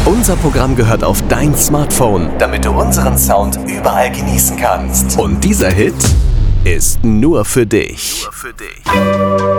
Unser Programm gehört auf dein Smartphone, damit du unseren Sound überall genießen kannst. Und dieser Hit ist nur für dich.